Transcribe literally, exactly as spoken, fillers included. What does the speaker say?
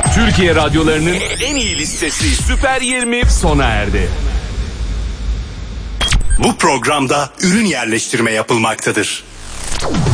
Türkiye radyolarının en iyi listesi Süper yirmi sona erdi. Bu programda ürün yerleştirme yapılmaktadır.